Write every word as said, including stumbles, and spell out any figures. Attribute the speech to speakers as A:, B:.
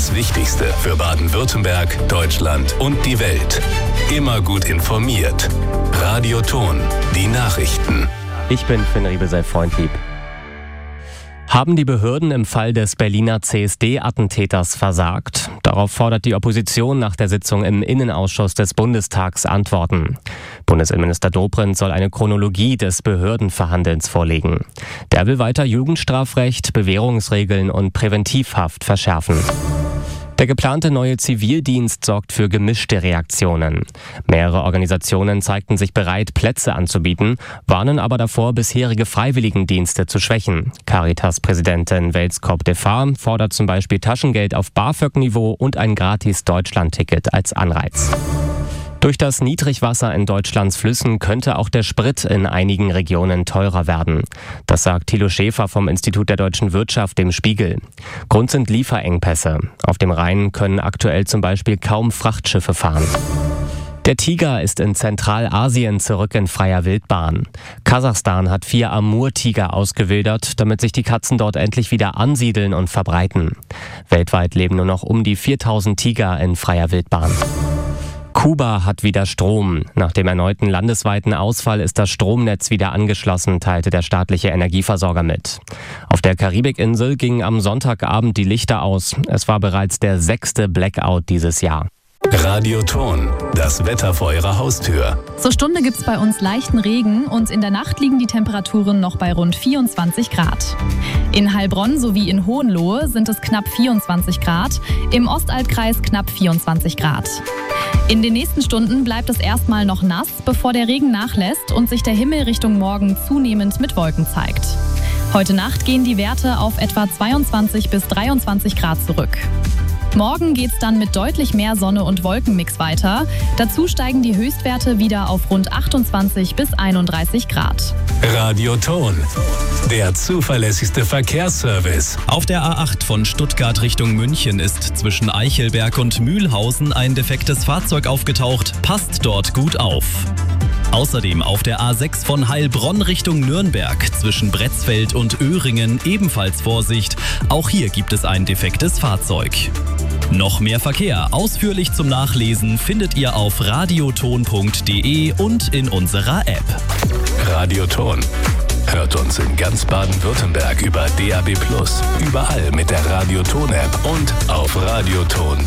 A: Das Wichtigste für Baden-Württemberg, Deutschland und die Welt. Immer gut informiert. Radio Ton, die Nachrichten.
B: Ich bin Finn Riebesell-Freundlieb. Haben die Behörden im Fall des Berliner C S D-Attentäters versagt? Darauf fordert die Opposition nach der Sitzung im Innenausschuss des Bundestags Antworten. Bundesinnenminister Dobrindt soll eine Chronologie des Behördenverhandelns vorlegen. Der will weiter Jugendstrafrecht, Bewährungsregeln und Präventivhaft verschärfen. Der geplante neue Zivildienst sorgt für gemischte Reaktionen. Mehrere Organisationen zeigten sich bereit, Plätze anzubieten, warnen aber davor, bisherige Freiwilligendienste zu schwächen. Caritas-Präsidentin Welskop-Defar fordert zum Beispiel Taschengeld auf BAföG-Niveau und ein gratis Deutschland-Ticket als Anreiz. Durch das Niedrigwasser in Deutschlands Flüssen könnte auch der Sprit in einigen Regionen teurer werden. Das sagt Thilo Schäfer vom Institut der deutschen Wirtschaft dem Spiegel. Grund sind Lieferengpässe. Auf dem Rhein können aktuell zum Beispiel kaum Frachtschiffe fahren. Der Tiger ist in Zentralasien zurück in freier Wildbahn. Kasachstan hat vier Amur-Tiger ausgewildert, damit sich die Katzen dort endlich wieder ansiedeln und verbreiten. Weltweit leben nur noch um die viertausend Tiger in freier Wildbahn. Kuba hat wieder Strom. Nach dem erneuten landesweiten Ausfall ist das Stromnetz wieder angeschlossen, teilte der staatliche Energieversorger mit. Auf der Karibikinsel gingen am Sonntagabend die Lichter aus. Es war bereits der sechste Blackout dieses Jahr.
A: Radio Ton, das Wetter vor Ihrer Haustür.
C: Zur Stunde gibt's bei uns leichten Regen und in der Nacht liegen die Temperaturen noch bei rund vierundzwanzig Grad. In Heilbronn sowie in Hohenlohe sind es knapp vierundzwanzig Grad, im Ostalbkreis knapp vierundzwanzig Grad. In den nächsten Stunden bleibt es erstmal noch nass, bevor der Regen nachlässt und sich der Himmel Richtung Morgen zunehmend mit Wolken zeigt. Heute Nacht gehen die Werte auf etwa zweiundzwanzig bis dreiundzwanzig Grad zurück. Morgen geht's dann mit deutlich mehr Sonne und Wolkenmix weiter. Dazu steigen die Höchstwerte wieder auf rund achtundzwanzig bis einunddreißig Grad.
A: Radio Ton, der zuverlässigste Verkehrsservice.
D: Auf der A acht von Stuttgart Richtung München ist zwischen Eichelberg und Mühlhausen ein defektes Fahrzeug aufgetaucht. Passt dort gut auf. Außerdem auf der A sechs von Heilbronn Richtung Nürnberg zwischen Bretzfeld und Öhringen ebenfalls Vorsicht. Auch hier gibt es ein defektes Fahrzeug. Noch mehr Verkehr ausführlich zum Nachlesen findet ihr auf radioton punkt de und in unserer App.
A: Radio Ton. Hört uns in ganz Baden-Württemberg über D A B plus, überall mit der Radio Ton App und auf radioton.